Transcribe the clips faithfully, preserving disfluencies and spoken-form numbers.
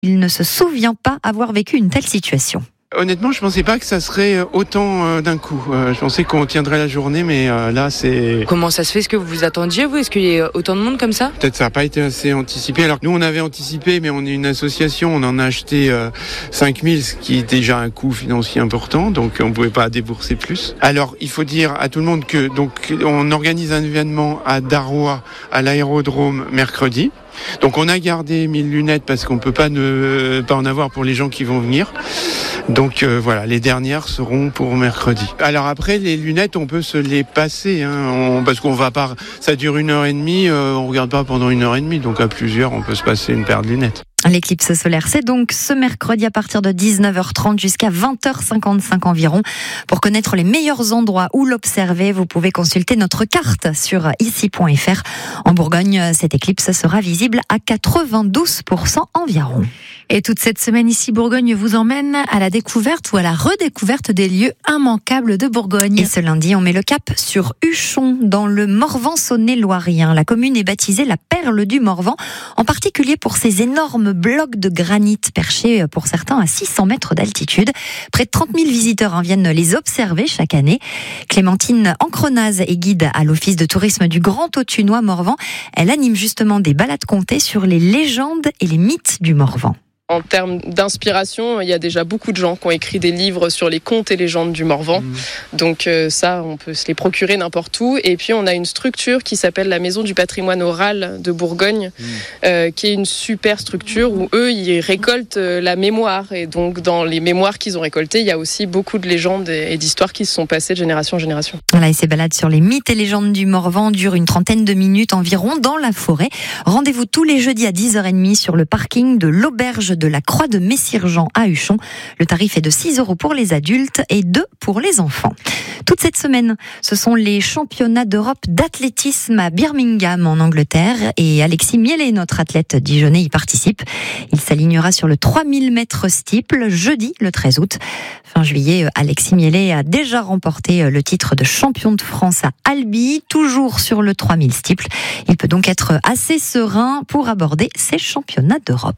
Il ne se souvient pas avoir vécu une telle situation. Honnêtement, je pensais pas que ça serait autant euh, d'un coup. Euh, je pensais qu'on tiendrait la journée, mais euh, là, c'est... Comment ça se fait? Est-ce que vous vous attendiez, vous? Est-ce qu'il y a autant de monde comme ça? Peut-être ça n'a pas été assez anticipé. Alors nous, on avait anticipé, mais on est une association, on en a acheté euh, cinq mille, ce qui est déjà un coût financier important, donc on ne pouvait pas débourser plus. Alors, il faut dire à tout le monde que donc on organise un événement à Darrois, à l'aérodrome, mercredi. Donc on a gardé mille lunettes parce qu'on peut pas ne pas en avoir pour les gens qui vont venir. Donc euh, voilà, les dernières seront pour mercredi. Alors après, les lunettes, on peut se les passer, hein, on, parce qu'on va pas. Ça dure une heure et demie, euh, on regarde pas pendant une heure et demie, donc à plusieurs, on peut se passer une paire de lunettes. L'éclipse solaire, c'est donc ce mercredi à partir de dix-neuf heures trente jusqu'à vingt heures cinquante-cinq environ. Pour connaître les meilleurs endroits où l'observer, vous pouvez consulter notre carte sur ici point f r. En Bourgogne, cette éclipse sera visible à quatre-vingt-douze pour cent environ. Et toute cette semaine, ici Bourgogne vous emmène à la découverte ou à la redécouverte des lieux immanquables de Bourgogne. Et ce lundi, on met le cap sur Huchon, dans le Morvan-Saulnay-Loirien. La commune est baptisée la Perle du Morvan, en particulier pour ses énormes blocs de granit perchés pour certains à six cents mètres d'altitude. Près de trente mille visiteurs hein, viennent les observer chaque année. Clémentine Ancrenaz est guide à l'office de tourisme du Grand Autunois Morvan. Elle anime justement des balades comptées sur les légendes et les mythes du Morvan. En termes d'inspiration, il y a déjà beaucoup de gens qui ont écrit des livres sur les contes et légendes du Morvan. Mmh. Donc euh, ça, on peut se les procurer n'importe où. Et puis on a une structure qui s'appelle la Maison du patrimoine oral de Bourgogne, mmh. euh, qui est une super structure où eux, ils récoltent euh, la mémoire. Et donc dans les mémoires qu'ils ont récoltées, il y a aussi beaucoup de légendes et d'histoires qui se sont passées de génération en génération. Voilà, et ces balades sur les mythes et légendes du Morvan durent une trentaine de minutes environ dans la forêt. Rendez-vous tous les jeudis à dix heures trente sur le parking de l'auberge de la Croix de Messire-Jean à Huchon. Le tarif est de six euros pour les adultes et deux pour les enfants. Toute cette semaine, ce sont les championnats d'Europe d'athlétisme à Birmingham en Angleterre et Alexis Miellet, notre athlète dijonnais, y participe. Il s'alignera sur le trois mille mètres steeple jeudi le treize août. Fin juillet, Alexis Miellet a déjà remporté le titre de champion de France à Albi, toujours sur le trois mille steeple. Il peut donc être assez serein pour aborder ces championnats d'Europe.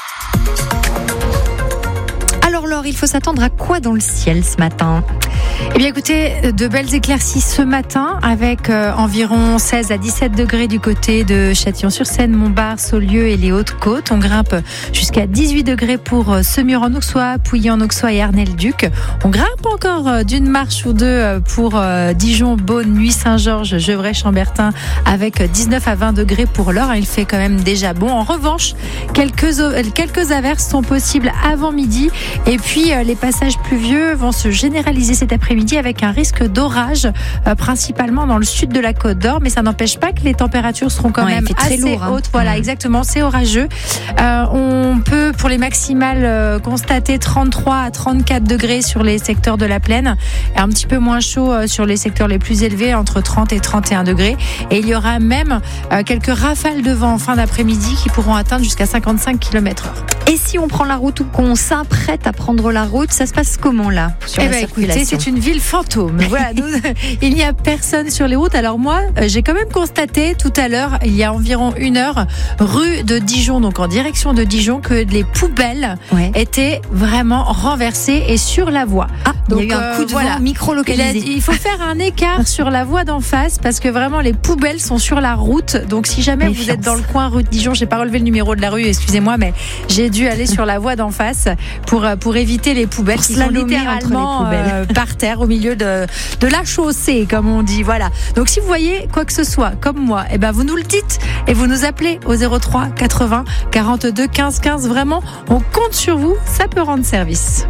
Alors Laure, il faut s'attendre à quoi dans le ciel ce matin ? Eh bien écoutez, de belles éclaircies ce matin avec euh, environ seize à dix-sept degrés du côté de Châtillon-sur-Seine, Montbard, Saulieu et les Hautes-Côtes. On grimpe jusqu'à dix-huit degrés pour euh, Semur-en-Auxois, Pouilly-en-Auxois et Arnay-le-Duc. On grimpe encore euh, d'une marche ou deux euh, pour euh, Dijon, Beaune, Nuit-Saint-Georges, Gevrey-Chambertin avec dix-neuf à vingt degrés pour l'heure. Il fait quand même déjà bon. En revanche, quelques, euh, quelques averses sont possibles avant midi et puis euh, les passages pluvieux vont se généraliser cet après-midi avec un risque d'orage, euh, principalement dans le sud de la Côte d'Or, mais ça n'empêche pas que les températures seront quand ouais, même assez lourd, hein. hautes. Voilà, mmh. exactement, c'est orageux. Euh, on peut, pour les maximales, euh, constater trente-trois à trente-quatre degrés sur les secteurs de la plaine, et un petit peu moins chaud euh, sur les secteurs les plus élevés, entre trente et trente et un degrés. Et il y aura même euh, quelques rafales de vent en fin d'après-midi qui pourront atteindre jusqu'à cinquante-cinq kilomètres heure. Et si on prend la route ou qu'on s'apprête à prendre la route, ça se passe comment là sur eh la ben, circulation ? écoutez, c'est une ville fantôme. Voilà, nous, il n'y a personne sur les routes. Alors moi, j'ai quand même constaté tout à l'heure, il y a environ une heure, rue de Dijon, donc en direction de Dijon, que les poubelles ouais. étaient vraiment renversées et sur la voie. Ah, donc, il y a eu un coup de euh, voilà. vent micro-localisé. Il, il faut faire un écart sur la voie d'en face parce que vraiment les poubelles sont sur la route. Donc si jamais Méfiance. Vous êtes dans le coin rue de Dijon, j'ai pas relevé le numéro de la rue, excusez-moi, mais j'ai dû aller sur la voie d'en face pour pour éviter les poubelles pour qui sont littéralement euh, par terre au milieu de de la chaussée, comme on dit. Voilà. Donc si vous voyez quoi que ce soit, comme moi, eh ben vous nous le dites et vous nous appelez au zéro trois quatre-vingts quarante-deux quinze quinze. Vraiment, on compte sur vous. Ça peut rendre service.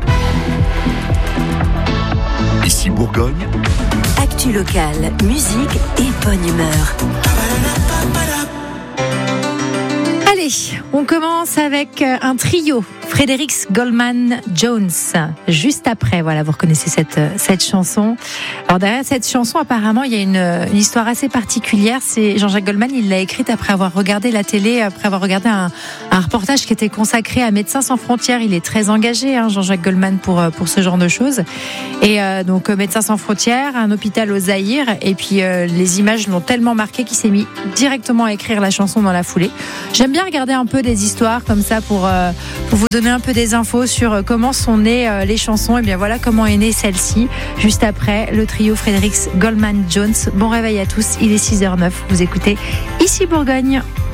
Ici Bourgogne. Actu locale, musique et bonne humeur. Allez, on commence avec un trio Fredericks Goldman Jones. Juste après, voilà, vous reconnaissez cette, cette chanson. Alors derrière cette chanson, apparemment, il y a une, une histoire assez particulière. C'est Jean-Jacques Goldman, il l'a écrite après avoir regardé la télé, après avoir regardé un, un reportage qui était consacré à Médecins sans frontières. Il est très engagé, hein, Jean-Jacques Goldman, pour, pour ce genre de choses. Et euh, donc, Médecins sans frontières, un hôpital au Zaïre. Et puis, euh, les images l'ont tellement marqué qu'il s'est mis directement à écrire la chanson dans la foulée. J'aime bien regarder un peu des histoires comme ça pour, euh, pour vous donner un peu des infos sur comment sont nées euh, les chansons. Et bien voilà comment est née celle-ci. Juste après, le trio Fredericks Goldman Jones. Bon réveil à tous, il est six heures zéro neuf. Vous écoutez Ici Bourgogne.